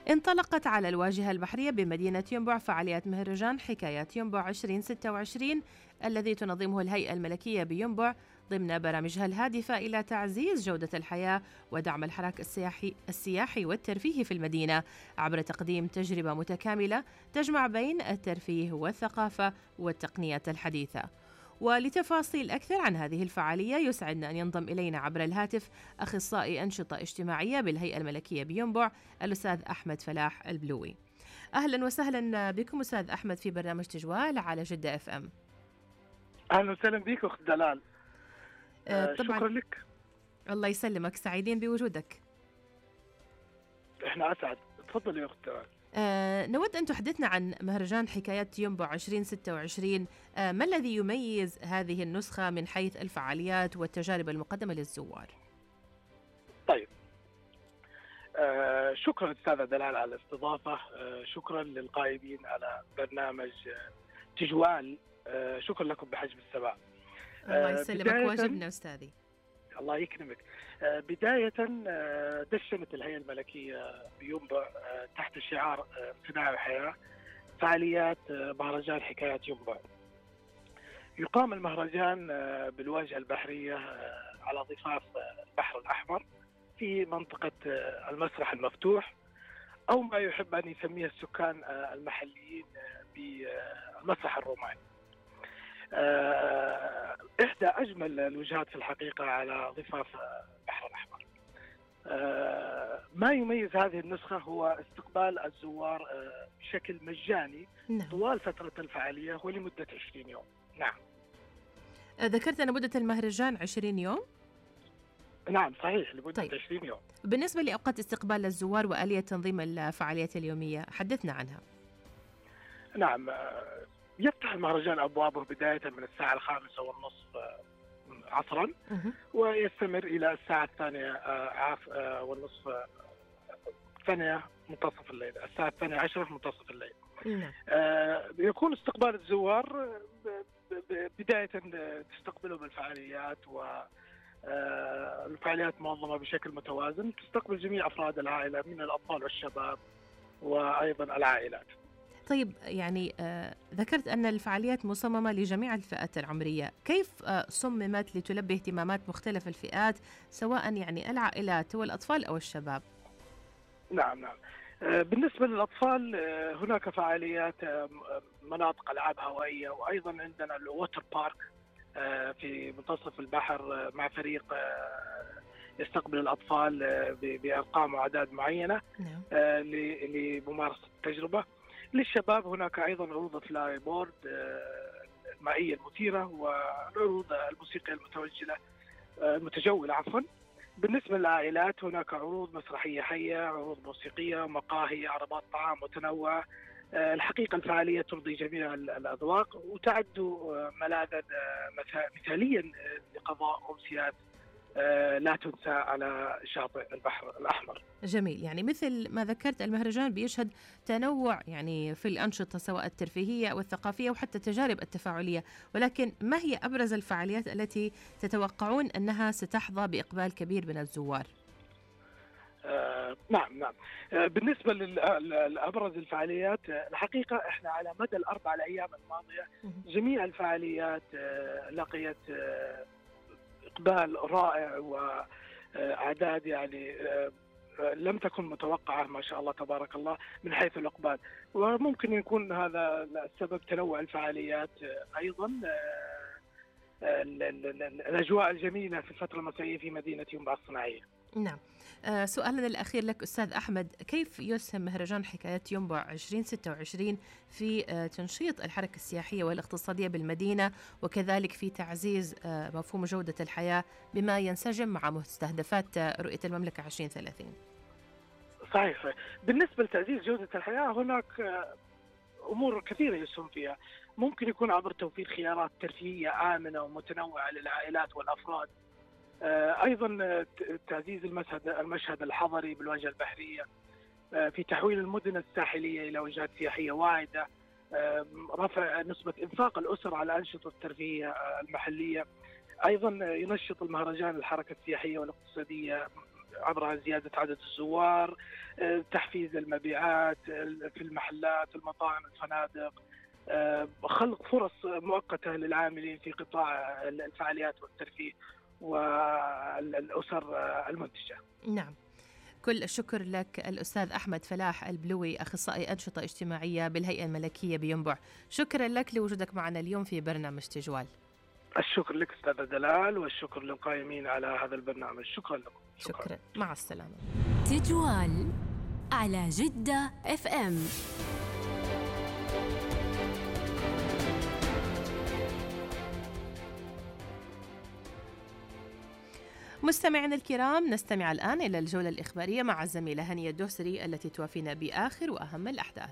انطلقت على الواجهة البحرية بمدينة ينبع فعاليات مهرجان حكايات ينبع 2026 الذي تنظمه الهيئة الملكية بينبع ضمن برامجها الهادفة إلى تعزيز جودة الحياة ودعم الحراك السياحي والترفيهي في المدينة عبر تقديم تجربة متكاملة تجمع بين الترفيه والثقافة والتقنيات الحديثة. ولتفاصيل أكثر عن هذه الفعالية يسعدنا أن ينضم إلينا عبر الهاتف أخصائي أنشطة اجتماعية بالهيئة الملكية بينبع الأستاذ أحمد فلاح البلوي. أهلا وسهلا بكم أستاذ أحمد في برنامج تجوال على جدة FM. أهلا وسهلا بك أخت دلال. طبعا شكرا لك. الله يسلمك، سعيدين بوجودك. إحنا أسعد، تفضل يا أخت دلال. نود أن تحدثنا عن مهرجان حكايات ينبع 2026. ما الذي يميز هذه النسخة من حيث الفعاليات والتجارب المقدمة للزوار؟ طيب، شكرا أستاذة دلال على الاستضافة. شكرا للقائمين على برنامج تجوال. شكرا لكم بحجم السماء. الله يسلمك، واجبنا أستاذي. الله يكرمك. بداية دشنت الهيئة الملكية بينبع تحت شعار صناعة وحياة فعاليات مهرجان حكايات ينبع. يقام المهرجان بالواجهة البحرية على ضفاف البحر الأحمر في منطقة المسرح المفتوح، أو ما يحب أن يسميه السكان المحليين بالمسرح الروماني. إحدى أجمل الوجهات في الحقيقة على ضفاف البحر الأحمر. ما يميز هذه النسخة هو استقبال الزوار بشكل مجاني طوال فترة الفعالية ولمدة 20 يوم. نعم. ذكرت أن مدة المهرجان 20 يوم؟ نعم صحيح، لمدة 20 يوم. بالنسبة لأوقات استقبال الزوار وآلية تنظيم الفعاليات اليومية حدثنا عنها. نعم، يفتح المهرجان أبوابه بداية من الساعة 5:30 عصرا ويستمر إلى الساعة 2:30 ثانية منتصف الليل، الساعة 12 منتصف الليل. يكون استقبال الزوار بداية تستقبله بالفعاليات، والفعاليات منظمة بشكل متوازن تستقبل جميع أفراد العائلة من الأطفال والشباب وأيضا العائلات. طيب، يعني ذكرت أن الفعاليات مصممة لجميع الفئات العمرية، كيف صممت لتلبي اهتمامات مختلف الفئات سواء يعني العائلات والأطفال أو الشباب؟ نعم. بالنسبة للأطفال هناك فعاليات مناطق ألعاب هوائية، وأيضا عندنا الووتر بارك في منتصف البحر مع فريق يستقبل الأطفال بأرقام وأعداد معينة لممارسة التجربة. للشباب هناك أيضا عروض فلاي بورد المائية المثيرة والعروض الموسيقية المتجولة. بالنسبة للعائلات هناك عروض مسرحية حية، عروض موسيقية، مقاهي، عربات طعام متنوعة. الحقيقة الفعالية ترضي جميع الأذواق وتعد ملاذا مثاليا لقضاء أمسيات لا تنسى على شاطئ البحر الأحمر. جميل، يعني مثل ما ذكرت المهرجان بيشهد تنوع يعني في الأنشطة سواء الترفيهية أو الثقافية وحتى التجارب التفاعلية، ولكن ما هي أبرز الفعاليات التي تتوقعون أنها ستحظى بإقبال كبير من الزوار؟ نعم. بالنسبة لأبرز الفعاليات، الحقيقة إحنا على مدى ال4 أيام الماضية جميع الفعاليات لقيت إقبال رائع وأعداد يعني لم تكن متوقعة ما شاء الله تبارك الله من حيث الإقبال. وممكن يكون هذا السبب تنوع الفعاليات، أيضا الأجواء الجميلة في الفترة المسائية في مدينة ينبع الصناعية. نعم. سؤالنا الأخير لك أستاذ أحمد، كيف يسهم مهرجان حكايات ينبع 2026 في تنشيط الحركة السياحية والاقتصادية بالمدينة وكذلك في تعزيز مفهوم جودة الحياة بما ينسجم مع مستهدفات رؤية المملكة 2030؟ صحيح. بالنسبة لتعزيز جودة الحياة هناك أمور كثيرة يسهم فيها. ممكن يكون عبر توفير خيارات ترفيهية آمنة ومتنوعة للعائلات والأفراد. أيضا تعزيز المشهد الحضري بالواجهة البحرية، في تحويل المدن الساحلية إلى وجهات سياحية واعدة، رفع نسبة إنفاق الأسر على الأنشطة الترفيهية المحلية. أيضا ينشط المهرجان الحركة السياحية والاقتصادية عبر زيادة عدد الزوار، تحفيز المبيعات في المحلات، المطاعم، الفنادق، خلق فرص مؤقتة للعاملين في قطاع الفعاليات والترفيه والأسر المنتجة. نعم، كل الشكر لك الأستاذ أحمد فلاح البلوي، أخصائي أنشطة اجتماعية بالهيئة الملكية بينبع. شكرا لك لوجودك معنا اليوم في برنامج تجوال. الشكر لك أستاذ دلال، والشكر للقائمين على هذا البرنامج. شكرا لكم. شكرا. مع السلامة. تجوال على جدة FM. مستمعينا الكرام، نستمع الآن إلى الجولة الإخبارية مع الزميلة هنية الدهسري التي توافينا بآخر وأهم الأحداث.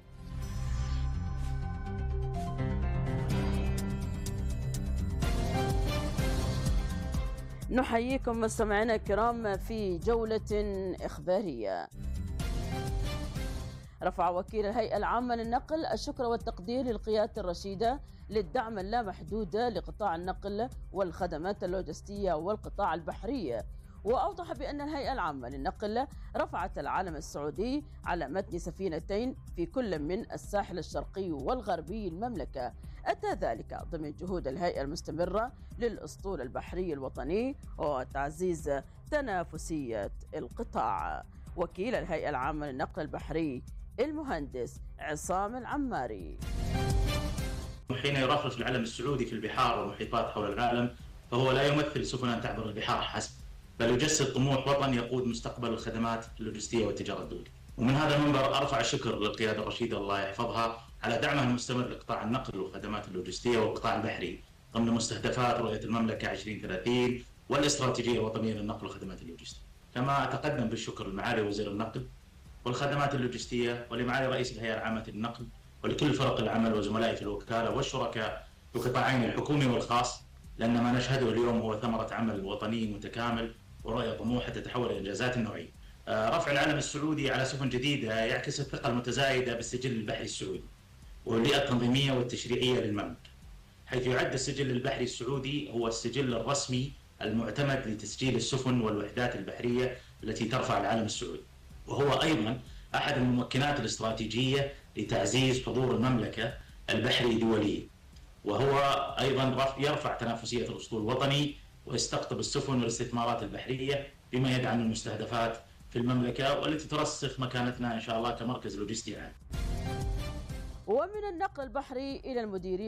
نحييكم مستمعينا الكرام في جولة إخبارية. رفع وكيل الهيئة العامة للنقل الشكر والتقدير للقيادة الرشيدة للدعم اللامحدود لقطاع النقل والخدمات اللوجستية والقطاع البحري، وأوضح بأن الهيئة العامة للنقل رفعت العلم السعودي على متن سفينتين في كل من الساحل الشرقي والغربي المملكة. أتى ذلك ضمن جهود الهيئة المستمرة للأسطول البحري الوطني وتعزيز تنافسية القطاع. وكيل الهيئة العامة للنقل البحري المهندس عصام العماري: حين يرفرف العلم السعودي في البحار والمحيطات حول العالم، فهو لا يمثل سفنا تعبر البحار حسب، بل يجسد طموح وطن يقود مستقبل الخدمات اللوجستية والتجارة الدولية. ومن هذا المنبر أرفع الشكر للقيادة الرشيدة الله يحفظها على دعمها المستمر لقطاع النقل والخدمات اللوجستية والقطاع البحري ضمن مستهدفات رؤية المملكة 2030 والاستراتيجية الوطنية للنقل والخدمات اللوجستية. كما أتقدم بالشكر لمعالي وزير النقل والخدمات اللوجستية ولمعالي رئيس الهيئة العامة للنقل ولكل فرق العمل وزملائي في الوكالة والشركاء في قطاعين الحكومي والخاص، لأن ما نشهده اليوم هو ثمرة عمل وطني متكامل ورؤية طموحة تتحول إلى إنجازات نوعية. رفع العلم السعودي على سفن جديدة يعكس الثقة المتزايدة بالسجل البحري السعودي والبيئة التنظيمية والتشريعية للمملكة، حيث يعد السجل البحري السعودي هو السجل الرسمي المعتمد لتسجيل السفن والوحدات البحرية التي ترفع العلم السعودي، وهو أيضا أحد الممكنات الاستراتيجية لتعزيز حضور المملكة البحري دوليا، وهو أيضا يرفع تنافسية الأسطول الوطني ويستقطب السفن والاستثمارات البحرية بما يدعم المستهدفات في المملكة والتي ترسخ مكانتنا إن شاء الله كمركز لوجستي عام. ومن النقل البحري إلى المديرية